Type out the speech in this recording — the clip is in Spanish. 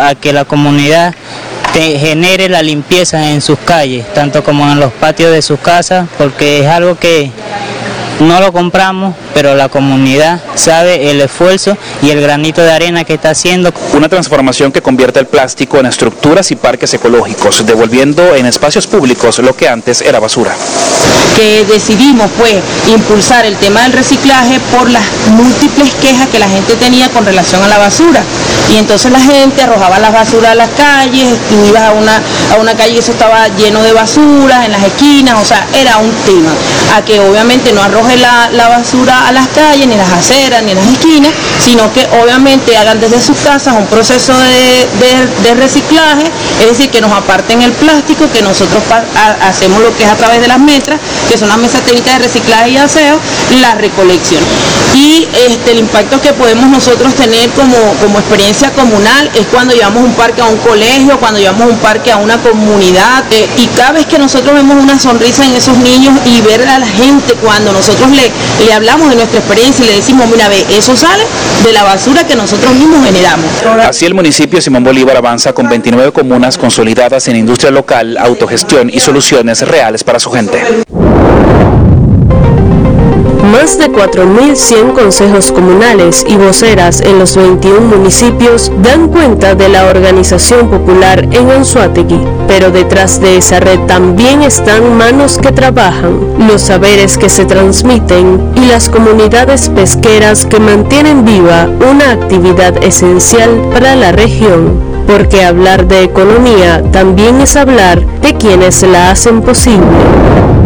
a que la comunidad genere la limpieza en sus calles, tanto como en los patios de sus casas, porque es algo que no lo compramos, pero la comunidad sabe el esfuerzo y el granito de arena que está haciendo. Una transformación que convierte el plástico en estructuras y parques ecológicos, devolviendo en espacios públicos lo que antes era basura. Que decidimos pues impulsar el tema del reciclaje por las múltiples quejas que la gente tenía con relación a la basura. Y entonces la gente arrojaba la basura a las calles, tú ibas a una calle y eso estaba lleno de basura en las esquinas, o sea, era un tema. A que obviamente no arroje la basura a las calles, ni las aceras, ni en las esquinas, sino que obviamente hagan desde sus casas un proceso de reciclaje, es decir, que nos aparten el plástico, que nosotros hacemos lo que es a través de las metras, que son las mesas técnicas de reciclaje y aseo, la recolección. Y el impacto que podemos nosotros tener como experiencia comunal es cuando llevamos un parque a un colegio, cuando llevamos un parque a una comunidad, y cada vez que nosotros vemos una sonrisa en esos niños y ver a la gente cuando nosotros le hablamos de nuestra experiencia y le decimos, mira, ve, eso sale de la basura que nosotros mismos generamos. Así el municipio de Simón Bolívar avanza con 29 comunas consolidadas en industria local, autogestión y soluciones reales para su gente. Más de 4.100 consejos comunales y voceras en los 21 municipios dan cuenta de la organización popular en Anzoátegui, pero detrás de esa red también están manos que trabajan, los saberes que se transmiten y las comunidades pesqueras que mantienen viva una actividad esencial para la región, porque hablar de economía también es hablar de quienes la hacen posible.